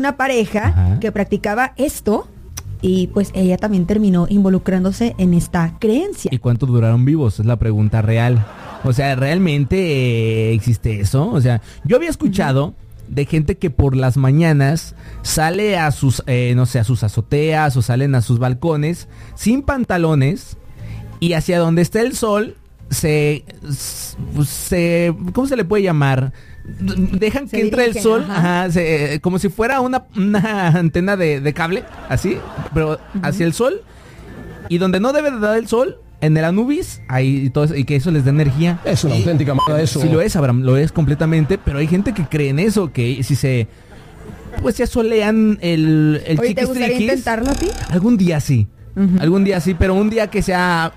una pareja Ajá. que practicaba esto y pues ella también terminó involucrándose en esta creencia. ¿Y cuánto duraron vivos? Es la pregunta real. O sea, ¿realmente existe eso? O sea, yo había escuchado de gente que por las mañanas sale a sus, no sé, a sus azoteas o salen a sus balcones sin pantalones y hacia donde está el sol ¿cómo se le puede llamar? Dejan que entre el sol, como si fuera una antena de cable, así, pero hacia el sol, y donde no debe de dar el sol, en el Anubis, ahí todo eso, y que eso les da energía. Es una auténtica mala eso. Sí lo es, Abraham, lo es completamente, pero hay gente que cree en eso, que si se asolean el Oye, ¿te gustaría chiquistriquis, intentarlo a ti? algún día sí, pero un día que sea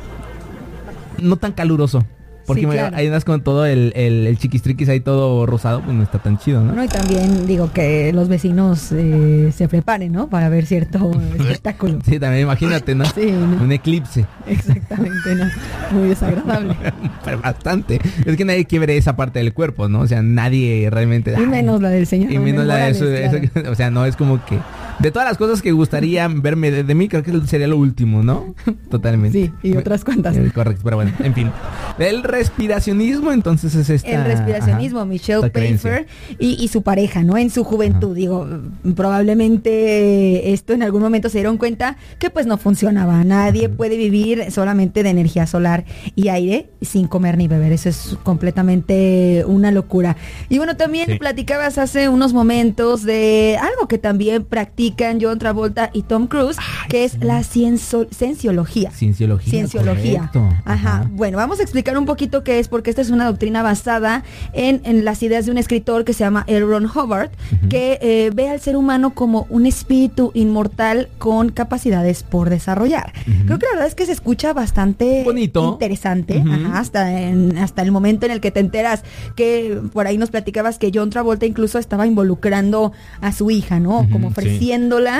no tan caluroso. Porque Sí, claro. ahí andas con todo el chiquistriquis ahí todo rosado, pues no está tan chido, ¿no? No, y también digo que los vecinos se preparen, ¿no? Para ver cierto espectáculo. Sí, también imagínate, ¿no? Sí, ¿no? Un eclipse. Exactamente, ¿no? Muy desagradable. Pero bastante. Es que nadie quiere esa parte del cuerpo, ¿no? O sea, nadie realmente... Y menos la del señor. Y menos la de Morales, eso, claro. o sea, no, es como que... De todas las cosas que gustaría verme de mí, creo que sería lo último, ¿no? Totalmente. Sí, y otras cuantas. Correcto, pero bueno, en fin. El respiracionismo, entonces es esta... El respiracionismo, ajá, Michelle esta creencia. Pfeiffer y su pareja, ¿no? En su juventud, digo, probablemente esto en algún momento se dieron cuenta que pues no funcionaba. Nadie puede vivir solamente de energía solar y aire sin comer ni beber. Eso es completamente una locura. Y bueno, también platicabas hace unos momentos de algo que también practican John Travolta y Tom Cruise, que es la cienciología. Cienciología. Correcto. Ajá. Bueno, vamos a explicar un poquito qué es, porque esta es una doctrina basada en las ideas de un escritor que se llama L. Ron Hubbard, que ve al ser humano como un espíritu inmortal con capacidades por desarrollar. Creo que la verdad es que se escucha bastante bonito, interesante, hasta el momento en el que te enteras que por ahí nos platicabas que John Travolta incluso estaba involucrando a su hija, ¿no? Como ofreciéndola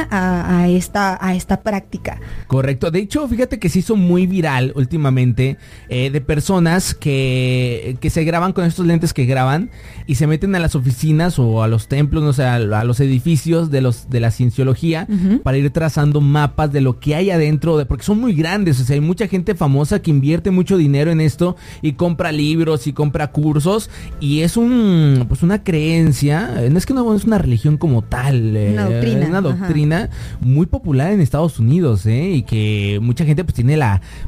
a esta práctica. Correcto. De hecho, fíjate que se hizo muy viral últimamente de personas que se graban con estos lentes que graban y se meten a las oficinas o a los templos, no sé, a los edificios de la cienciología para ir trazando mapas de lo que hay adentro, porque son muy grandes. O sea, hay mucha gente famosa que invierte mucho dinero en esto y compra libros y compra cursos, y es una creencia, no es que no es una religión como tal, una doctrina muy popular en Estados Unidos, y que mucha gente pues tiene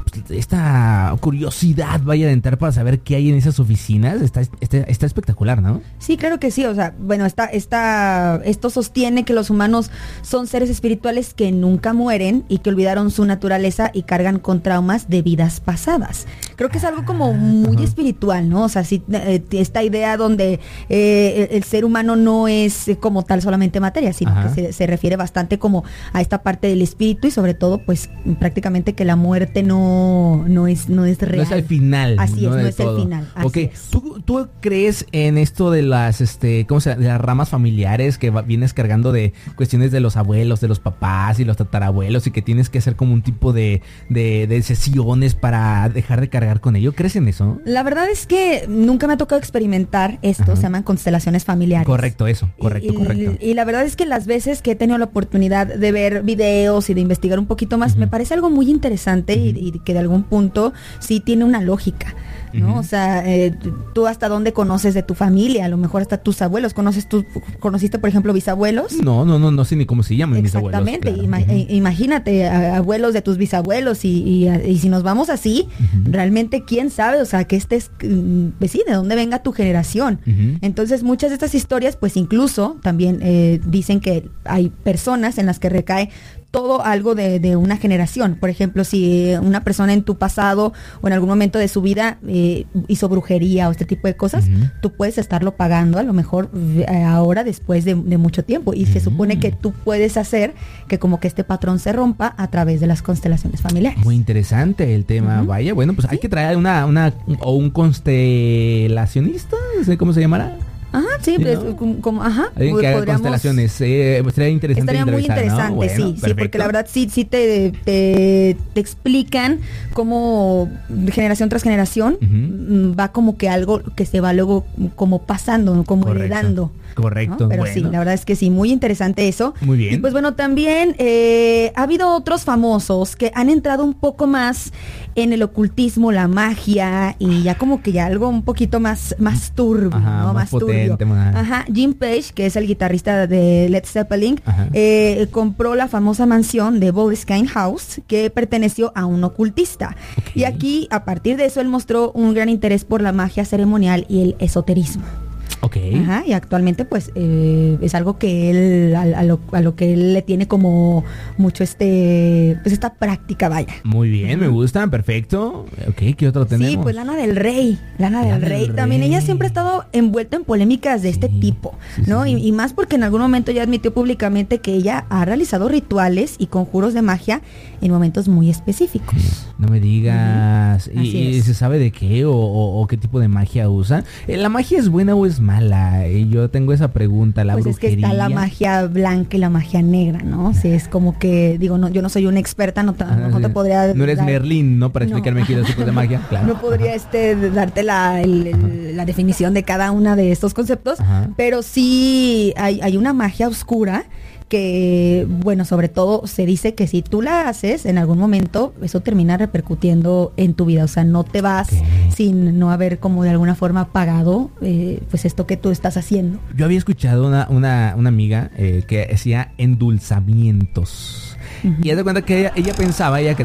esta curiosidad, vaya, de entrar para saber qué hay en esas oficinas. Está espectacular, ¿no? Sí, claro que sí. O sea, bueno, esto sostiene que los humanos son seres espirituales que nunca mueren y que olvidaron su naturaleza y cargan con traumas de vidas pasadas. Creo que es algo como muy espiritual, ¿no? O sea, sí, esta idea donde el ser humano no es como tal solamente materia, sino que se refiere bastante como a esta parte del espíritu, y sobre todo, pues, prácticamente que la muerte no es real. No es el final. Así es, no es el final. Ok, ¿Tú crees en esto de las, ¿cómo se llama? De las ramas familiares que vienes cargando de cuestiones de los abuelos, de los papás y los tatarabuelos, y que tienes que hacer como un tipo de sesiones para dejar de cargar con ello? ¿Crees en eso? La verdad es que nunca me ha tocado experimentar esto, se llaman constelaciones familiares. Correcto, eso, correcto. Y la verdad es que las veces que he tenido la oportunidad de ver videos y de investigar un poquito más, me parece algo muy interesante y que de algún punto sí tiene una lógica, ¿no? O sea, tú hasta dónde conoces de tu familia, a lo mejor hasta tus abuelos, ¿conociste por ejemplo bisabuelos? No sé ni cómo se llaman mis abuelos. Exactamente, claro. Imagínate, abuelos de tus bisabuelos y si nos vamos así, realmente quién sabe, o sea, que pues sí, de dónde venga tu generación. Entonces muchas de estas historias pues incluso también dicen que hay personas en las que recae todo algo de una generación. Por ejemplo, si una persona en tu pasado o en algún momento de su vida hizo brujería o este tipo de cosas, tú puedes estarlo pagando a lo mejor ahora después de mucho tiempo, y se supone que tú puedes hacer que como que este patrón se rompa a través de las constelaciones familiares. Muy interesante el tema. Vaya, bueno, pues hay que traer un constelacionista, no sé cómo se llamará. Ajá, sí, pues, como, ajá. Alguien que haga constelaciones, sería interesante. Estaría muy interesante, ¿no? Bueno, sí, perfecto. Sí, porque la verdad sí te explican cómo generación tras generación va como que algo que se va luego como pasando, ¿no? Como heredando. Correcto. ¿No? Pero bueno. Sí, la verdad es que sí, muy interesante eso. Muy bien. Y pues bueno, también ha habido otros famosos que han entrado un poco más en el ocultismo, la magia y ya como que ya algo un poquito más turbio, ajá, ¿no? Más potente, turbio. Ajá. Jim Page, que es el guitarrista de Led Zeppelin, compró la famosa mansión de Boleskine House, que perteneció a un ocultista. Okay. Y aquí, a partir de eso, él mostró un gran interés por la magia ceremonial y el esoterismo. Okay. Ajá, y actualmente pues es algo que él a lo que él le tiene como mucho pues esta práctica, vaya. Muy bien, me gusta, perfecto. Ok, ¿qué otro tenemos? Sí, pues Lana del Rey también. Ella siempre ha estado envuelta en polémicas de este tipo, ¿no? Sí. Y más porque en algún momento ya admitió públicamente que ella ha realizado rituales y conjuros de magia en momentos muy específicos. No me digas. ¿Y se sabe de qué o qué tipo de magia usa? ¿La magia es buena o es mala? Yo tengo esa pregunta, la brujería. Pues es que está la magia blanca y la magia negra, ¿no? O sea, es como que, digo, no, yo no soy una experta, no te podría... No eres Merlín, ¿no? Para explicarme aquí los tipos de magia. Claro. No podría darte la definición de cada una de estos conceptos, pero sí hay una magia oscura que, bueno, sobre todo se dice que si tú la haces, en algún momento eso termina repercutiendo en tu vida, o sea, no te vas sin no haber como de alguna forma pagado pues esto que tú estás haciendo. Yo había escuchado una amiga que hacía endulzamientos y haz de cuenta que ella pensaba, ella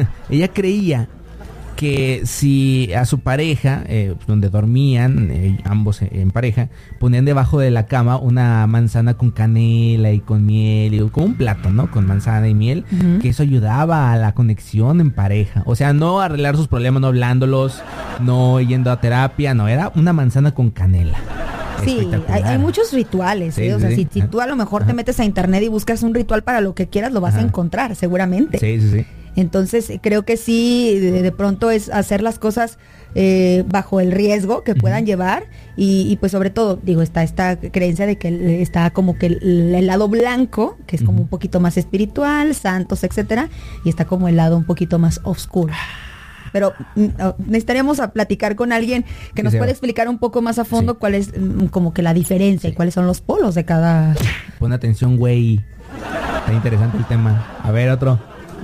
creía que si a su pareja, donde dormían ambos en pareja, ponían debajo de la cama una manzana con canela y con miel, y como un plato, ¿no? Con manzana y miel, que eso ayudaba a la conexión en pareja. O sea, no arreglar sus problemas, no hablándolos, no yendo a terapia, no, era una manzana con canela. Sí, hay muchos rituales, o sea, si tú a lo mejor te metes a internet y buscas un ritual para lo que quieras, lo vas a encontrar, seguramente. Sí. Entonces creo que sí, de pronto es hacer las cosas bajo el riesgo que puedan llevar y pues sobre todo, digo, está esta creencia de que está como que el lado blanco, que es como un poquito más espiritual, santos, etcétera, y está como el lado un poquito más oscuro. Pero necesitaríamos a platicar con alguien que nos pueda explicar un poco más a fondo cuál es como que la diferencia y cuáles son los polos de cada... Pon atención, güey. Está interesante el tema. A ver, otro.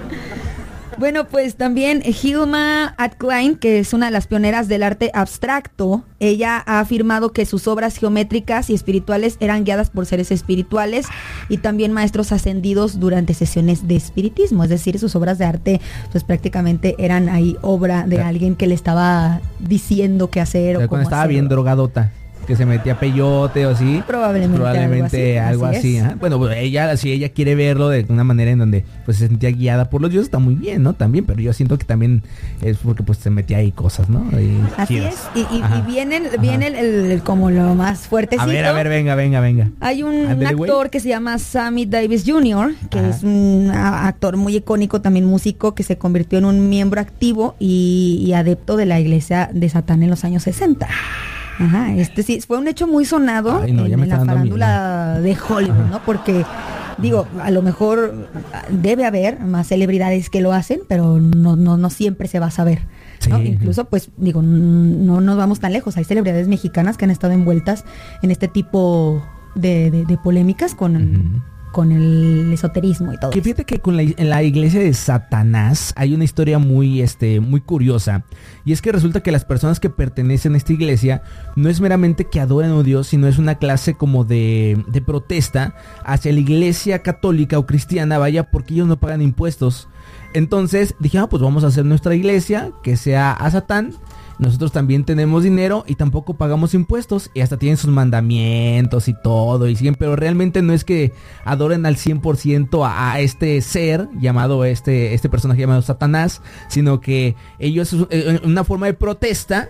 Bueno, pues también Hilma Ad Klein, que es una de las pioneras del arte abstracto, ella ha afirmado que sus obras geométricas y espirituales eran guiadas por seres espirituales y también maestros ascendidos durante sesiones de espiritismo. Es decir, sus obras de arte pues prácticamente eran ahí obra de alguien que le estaba diciendo qué hacer o cómo cuando estaba hacerlo. Bien drogadota, que se metía peyote o así. Probablemente algo así. Bueno, pues si ella quiere verlo de una manera en donde pues se sentía guiada por los dioses, está muy bien, ¿no? También, pero yo siento que también es porque pues se metía ahí cosas, ¿no? Así es. Y viene el como lo más fuertecito. A ver, venga. Hay un actor que se llama Sammy Davis Jr., que es un actor muy icónico, también músico, que se convirtió en un miembro activo y adepto de la iglesia de Satán en los años 60. Ajá, sí, fue un hecho muy sonado en la farándula de Hollywood, ¿no? Porque, digo, a lo mejor debe haber más celebridades que lo hacen, pero no siempre se va a saber, ¿no? Incluso, pues, digo, no nos vamos tan lejos. Hay celebridades mexicanas que han estado envueltas en este tipo de polémicas con el esoterismo y todo. Que fíjate que en la iglesia de Satanás hay una historia muy curiosa, y es que resulta que las personas que pertenecen a esta iglesia no es meramente que adoren a Dios, sino es una clase como de protesta hacia la iglesia católica o cristiana, vaya, porque ellos no pagan impuestos. Entonces dije, pues vamos a hacer nuestra iglesia que sea a Satán. Nosotros también tenemos dinero y tampoco pagamos impuestos, y hasta tienen sus mandamientos y todo, y siguen, pero realmente no es que adoren al 100% a este ser llamado, este personaje llamado Satanás, sino que ellos, una forma de protesta,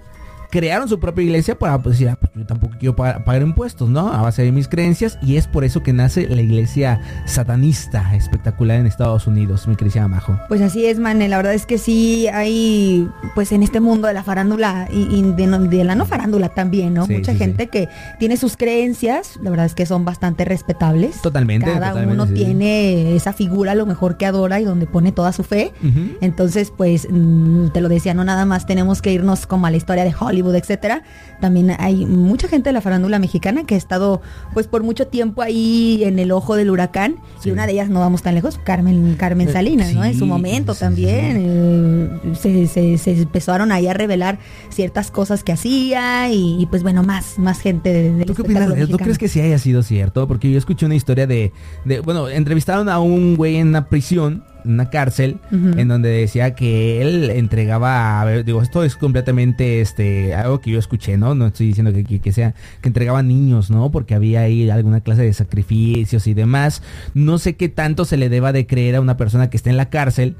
crearon su propia iglesia para pues, decir, pues yo tampoco quiero pagar impuestos, ¿no? A base de mis creencias, y es por eso que nace la iglesia satanista espectacular en Estados Unidos, mi querida Majo. Pues así es, Mane, la verdad es que sí hay, pues en este mundo de la farándula y de la no farándula también, ¿no? Sí, Mucha gente que tiene sus creencias, la verdad es que son bastante respetables. Totalmente. Cada uno tiene esa figura a lo mejor que adora y donde pone toda su fe. Entonces, pues, te lo decía, no nada más tenemos que irnos como a la historia de Hollywood, etcétera. También hay mucha gente de la farándula mexicana que ha estado, pues, por mucho tiempo ahí en el ojo del huracán. Y una de ellas, no vamos tan lejos, Carmen Salinas, ¿no? En su momento también se empezaron ahí a revelar ciertas cosas que hacía y pues bueno, más gente del ¿Tú qué opinas de eso? ¿Tú crees que sí haya sido cierto? Porque yo escuché una historia bueno, entrevistaron a un güey en una prisión, en una cárcel, en donde decía que él entregaba, esto es completamente algo que yo escuché, ¿no? No estoy diciendo que sea, que entregaba niños, ¿no? Porque había ahí alguna clase de sacrificios y demás. No sé qué tanto se le deba de creer a una persona que está en la cárcel,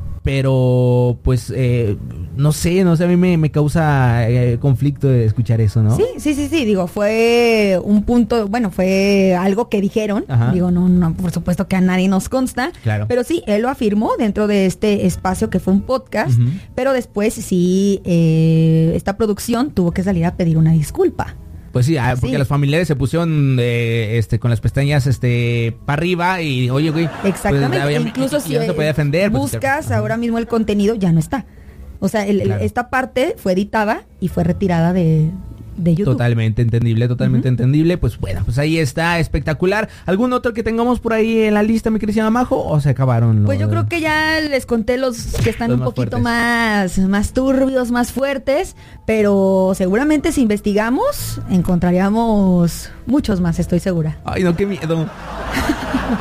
pero pues no sé, a mí me causa conflicto de escuchar eso, ¿no? Sí, digo, fue un punto, bueno, fue algo que dijeron. Ajá. Digo, no, por supuesto que a nadie nos consta, claro. Pero sí, él lo afirmó dentro de este espacio que fue un podcast, pero después sí, esta producción tuvo que salir a pedir una disculpa. Pues sí, porque los familiares se pusieron con las pestañas para arriba y oye, güey. Exactamente, pues, incluso si no se puede defender, buscas ahora mismo el contenido, ya no está. O sea, esta parte fue editada y fue retirada de YouTube. Totalmente entendible. Pues bueno, pues ahí está, espectacular. ¿Algún otro que tengamos por ahí en la lista, mi querida Majo? ¿O se acabaron? Pues yo creo que ya les conté los que están un poquito más turbios, más fuertes, pero seguramente si investigamos encontraríamos muchos más, estoy segura. Ay, no, qué miedo.